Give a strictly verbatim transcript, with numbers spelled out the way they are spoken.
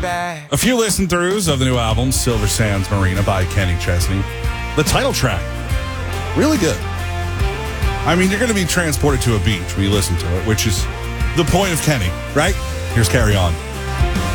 back. A few listen throughs of the new album, Silver Sands Marina by Kenny Chesney. The title track, really good. I mean, you're going to be transported to a beach when you listen to it, which is the point of Kenny, right? Here's Carry On.